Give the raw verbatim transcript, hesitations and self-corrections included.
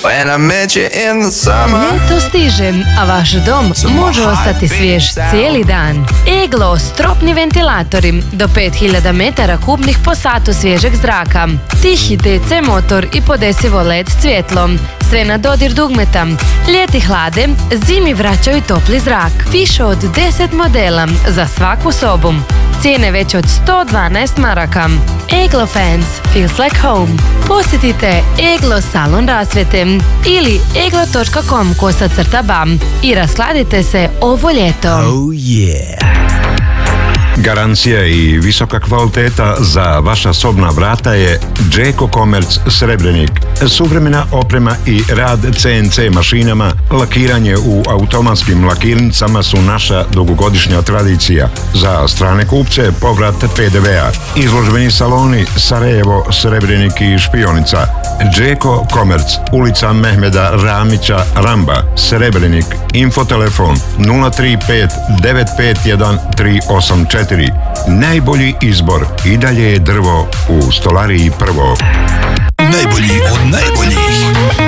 When I met you in the summer. Ljeto stiže, a vaš dom može ostati svjež cijeli dan. Eglo, stropni ventilatori, do pet hiljada metara kubnih po satu svježeg zraka. Tihi D C motor i podesivo L E D svjetlo. Sve na dodir dugmeta. Ljeti hlade, zimi vraćaju topli zrak. Više od deset modela za svaku sobu. Cijene već od sto dvanaest maraka. Eglo Fans feels like home. Posjetite Eglo salon rasvjete ili eglo točka com kosa crta bam i raskladite se ovo ljeto. Oh yeah! Garancija i visoka kvaliteta za vaša sobna vrata je Đeko Komerc Srebrenik. Suvremena oprema i rad C N C mašinama, lakiranje u automatskim lakirnicama su naša dugogodišnja tradicija. Za strane kupce povrat P D V-a. Izložbeni saloni Sarajevo, Srebrenik i Špionica. Đeko Komerc, ulica Mehmeda Ramića Ramba, Srebrenik. Infotelefon nula tri pet devet pet jedan tri osam četiri. Najbolji izbor i dalje je drvo u Stolariji Prvo. Najbolji od najboljih.